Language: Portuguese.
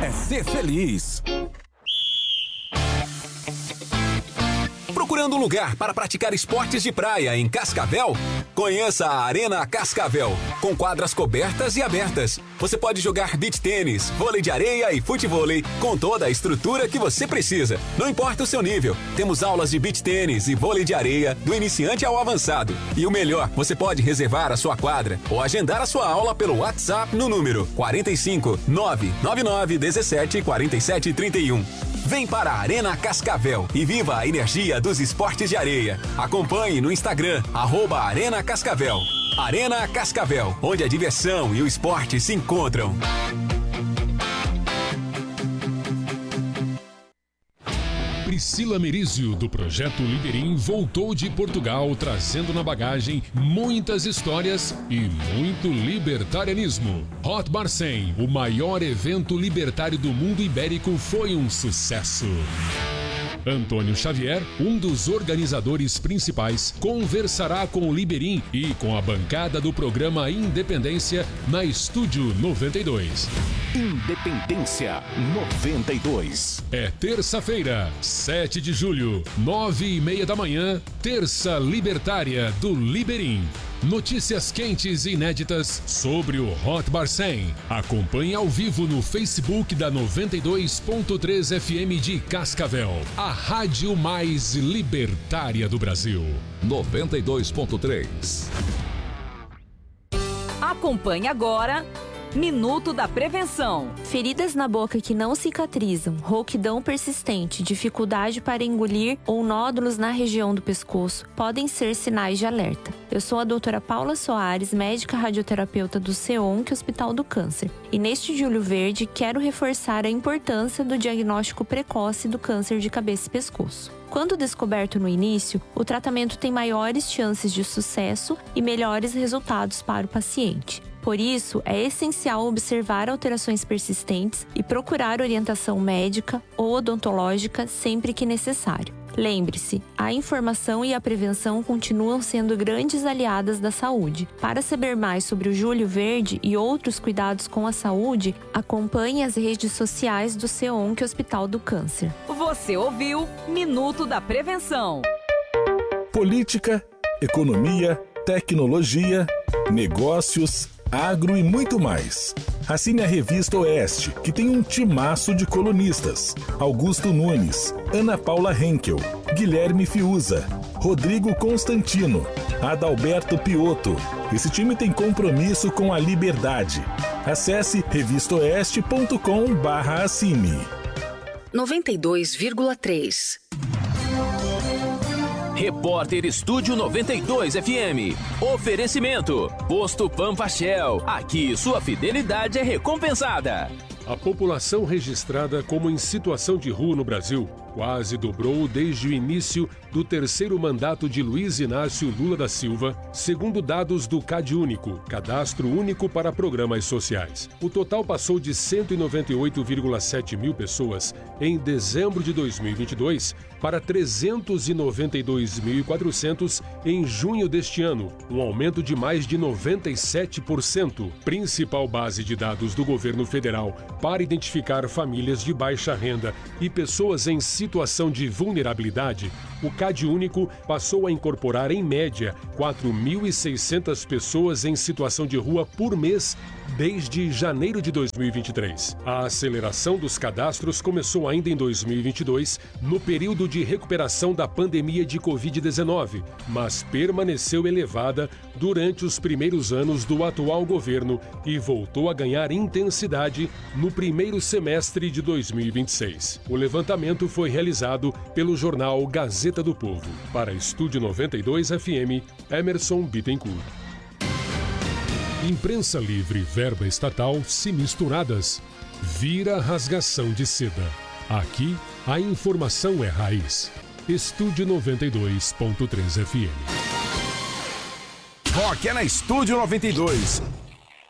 é ser feliz. Procurando um lugar para praticar esportes de praia em Cascavel? Conheça a Arena Cascavel, com quadras cobertas e abertas. Você pode jogar beach tênis, vôlei de areia e futevôlei com toda a estrutura que você precisa. Não importa o seu nível, temos aulas de beach tênis e vôlei de areia do iniciante ao avançado. E o melhor, você pode reservar a sua quadra ou agendar a sua aula pelo WhatsApp no número 45 999 17 47 31. Vem para a Arena Cascavel e viva a energia dos esportes de areia. Acompanhe no Instagram, @Arena Cascavel. Arena Cascavel, onde a diversão e o esporte se encontram. Priscila Merizio, do Projeto Liberim, voltou de Portugal trazendo na bagagem muitas histórias e muito libertarianismo. Hot Bar 100, o maior evento libertário do mundo ibérico, foi um sucesso. Antônio Xavier, um dos organizadores principais, conversará com o Liberim e com a bancada do programa Independência na Estúdio 92. Independência 92. É terça-feira, 7 de julho, 9h30 da manhã, Terça Libertária do Liberim. Notícias quentes e inéditas sobre o Hot Bar 100. Acompanhe ao vivo no Facebook da 92.3 FM de Cascavel, a rádio mais libertária do Brasil. 92.3. Acompanhe agora Minuto da Prevenção. Feridas na boca que não cicatrizam, rouquidão persistente, dificuldade para engolir ou nódulos na região do pescoço podem ser sinais de alerta. Eu sou a doutora Paula Soares, médica radioterapeuta do CEONC Hospital do Câncer. E neste Julho Verde quero reforçar a importância do diagnóstico precoce do câncer de cabeça e pescoço. Quando descoberto no início, o tratamento tem maiores chances de sucesso e melhores resultados para o paciente. Por isso, é essencial observar alterações persistentes e procurar orientação médica ou odontológica sempre que necessário. Lembre-se, a informação e a prevenção continuam sendo grandes aliadas da saúde. Para saber mais sobre o Julho Verde e outros cuidados com a saúde, acompanhe as redes sociais do CEONC Hospital do Câncer. Você ouviu Minuto da Prevenção. Política, economia, tecnologia, negócios, agro e muito mais. Assine a Revista Oeste, que tem um timaço de colunistas: Augusto Nunes, Ana Paula Henkel, Guilherme Fiuza, Rodrigo Constantino, Adalberto Piotto. Esse time tem compromisso com a liberdade. Acesse revistaoeste.com/assine. 92,3. Repórter Estúdio 92 FM. Oferecimento: Posto Pampa Shell. Aqui sua fidelidade é recompensada. A população registrada como em situação de rua no Brasil quase dobrou desde o início do terceiro mandato de Luiz Inácio Lula da Silva, segundo dados do CadÚnico, Cadastro Único para Programas Sociais. O total passou de 198,7 mil pessoas em dezembro de 2022 para 392.400 em junho deste ano, um aumento de mais de 97%, principal base de dados do governo federal para identificar famílias de baixa renda e pessoas em situação de vulnerabilidade. O CadÚnico passou a incorporar, em média, 4.600 pessoas em situação de rua por mês desde janeiro de 2023. A aceleração dos cadastros começou ainda em 2022, no período de recuperação da pandemia de Covid-19, mas permaneceu elevada durante os primeiros anos do atual governo e voltou a ganhar intensidade no primeiro semestre de 2026. O levantamento foi realizado pelo jornal Gazeta do Povo. Para Estúdio 92 FM, Emerson Bittencourt. Imprensa livre e verba estatal se misturadas. Vira rasgação de seda. Aqui, a informação é raiz. Estúdio 92.3 FM. Rock é na Estúdio 92.